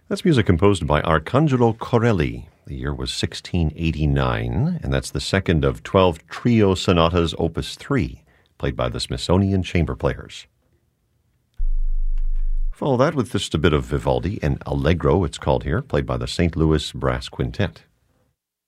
That's music composed by Arcangelo Corelli. The year was 1689, and that's the second of 12 trio sonatas, Opus 3, played by the Smithsonian Chamber Players. Follow that with just a bit of Vivaldi, an Allegro it's called here, played by the St. Louis Brass Quintet.